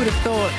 would have thought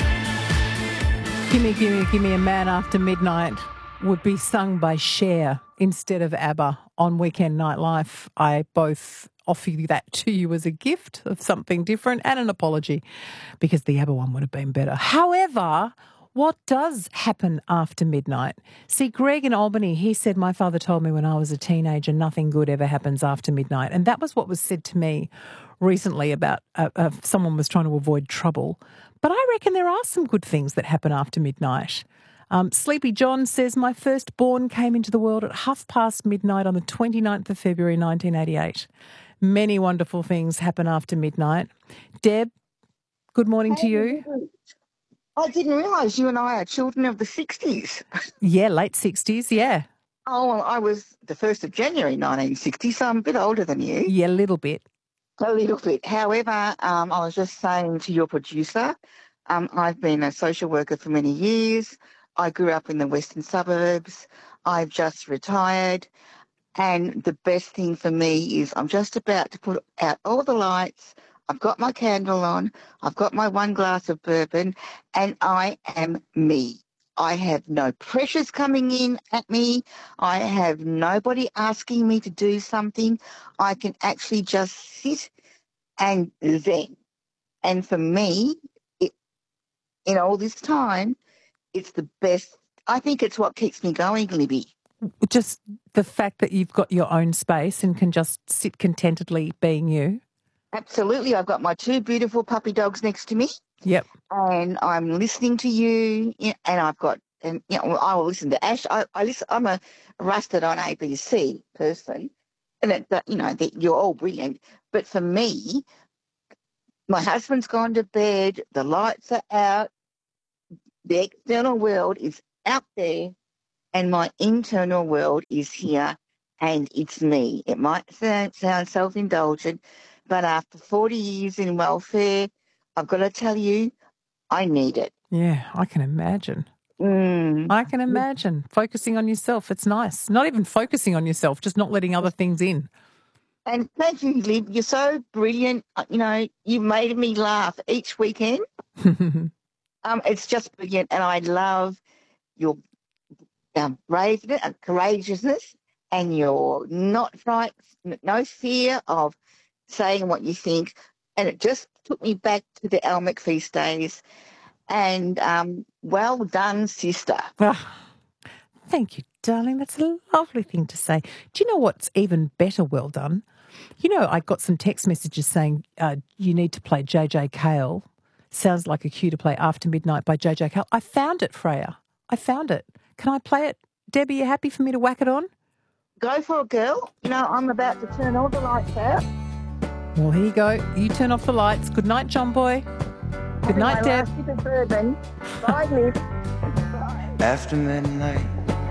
Gimme, Gimme, Gimme a Man After Midnight would be sung by Cher instead of ABBA on Weekend Nightlife? I both offer you that to you as a gift of something different and an apology, because the ABBA one would have been better. However, what does happen after midnight? See, Greg in Albany, he said, my father told me when I was a teenager, nothing good ever happens after midnight. And that was what was said to me recently about someone was trying to avoid trouble. But I reckon there are some good things that happen after midnight. Sleepy John says, my firstborn came into the world at midnight on the 29th of February 1988. Many wonderful things happen after midnight. Deb, good morning to you. I didn't realise you and I are children of the 60s. Yeah, late 60s, yeah. Oh, well, I was the 1st of January 1960, so I'm a bit older than you. Yeah, a little bit. A little bit. However, I was just saying to your producer, I've been a social worker for many years. I grew up in the western suburbs. I've just retired. And the best thing for me is I'm just about to put out all the lights. I've got my candle on. I've got my one glass of bourbon, and I am me. I have no pressures coming in at me. I have nobody asking me to do something. I can actually just sit and zen. And for me, in all this time, it's the best. I think it's what keeps me going, Libby. Just the fact that you've got your own space and can just sit contentedly being you. Absolutely. I've got my two beautiful puppy dogs next to me. Yep. And I'm listening to you, and I've got, and I will listen to Ash. I'm a rusted on ABC person, and that you're all brilliant. But for me, my husband's gone to bed. The lights are out. The external world is out there, and my internal world is here, and it's me. It might sound self-indulgent, but after 40 years in welfare, I've got to tell you, I need it. Yeah, I can imagine. I can imagine. Focusing on yourself, it's nice. Not even focusing on yourself, just not letting other things in. And thank you, Liv. You're so brilliant. You made me laugh each weekend. It's just brilliant, and I love your braveness and courageousness, and your no fear of saying what you think. And it just took me back to the Al McFeast days. And well done, sister. Thank you, darling. That's a lovely thing to say. Do you know what's even better well done? I got some text messages saying you need to play JJ Cale. Sounds like a cue to play After Midnight by JJ Cale. I found it, Freya. I found it. Can I play it? Debbie, you happy for me to whack it on? Go for it, girl. I'm about to turn all the lights out. Well, here you go. You turn off the lights. Good night, John Boy. Good night, Deb. Bye, Liv. After midnight